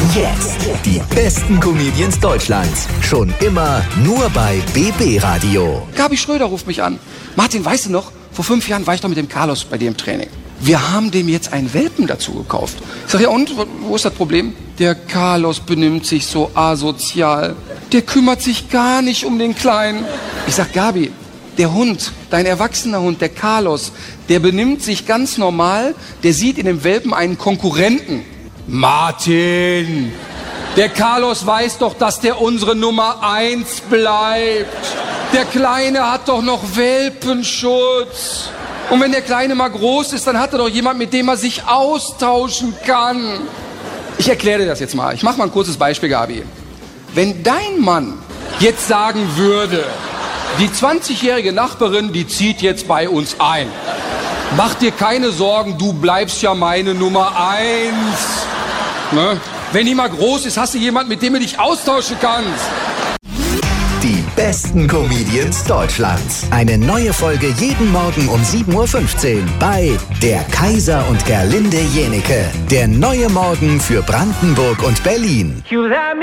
Jetzt die besten Comedians Deutschlands. Schon immer nur bei BB Radio. Gabi Schröder ruft mich an. Martin, weißt du noch, vor 5 Jahren war ich doch mit dem Carlos bei dir im Training. Wir haben dem jetzt einen Welpen dazu gekauft. Ich sag, ja und, wo ist das Problem? Der Carlos benimmt sich so asozial. Der kümmert sich gar nicht um den Kleinen. Ich sag, Gabi, der Hund, dein erwachsener Hund, der Carlos, der benimmt sich ganz normal. Der sieht in dem Welpen einen Konkurrenten. Martin, der Carlos weiß doch, dass der unsere Nummer 1 bleibt. Der Kleine hat doch noch Welpenschutz. Und wenn der Kleine mal groß ist, dann hat er doch jemand, mit dem er sich austauschen kann. Ich erkläre dir das jetzt mal. Ich mache mal ein kurzes Beispiel, Gabi. Wenn dein Mann jetzt sagen würde, die 20-jährige Nachbarin, die zieht jetzt bei uns ein. Mach dir keine Sorgen, du bleibst ja meine Nummer 1. Ne? Wenn die mal groß ist, hast du jemanden, mit dem du dich austauschen kannst. Die besten Comedians Deutschlands. Eine neue Folge jeden Morgen um 7.15 Uhr bei Der Kaiser und Gerlinde Jenecke. Der neue Morgen für Brandenburg und Berlin.